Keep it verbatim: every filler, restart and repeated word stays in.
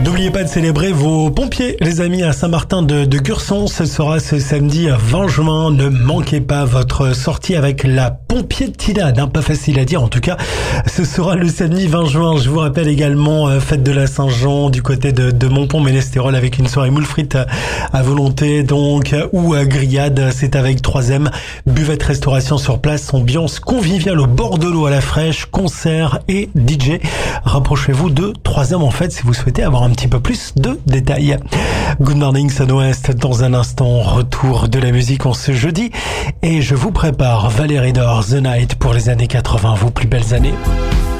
N'oubliez pas de célébrer vos pompiers, les amis, à Saint-Martin de, de Gurson. Ce sera ce samedi vingt juin. Ne manquez pas votre sortie avec la pompier-tinade. Hein, pas facile à dire, en tout cas. Ce sera le samedi vingt juin. Je vous rappelle également, euh, fête de la Saint-Jean du côté de, de Montpont-Ménestérol avec une soirée moule frites à, à volonté, donc, ou à grillade. C'est avec troisième buvette restauration sur place. Ambiance conviviale au bord de l'eau à la fraîche, concert et D J. Rapprochez-vous de troisième en fait si vous souhaitez avoir un petit peu plus de détails. Good morning Sun West, dans un instant, retour de la musique en ce jeudi. Et je vous prépare Valérie Dor, The Night pour les années quatre-vingts, vos plus belles années.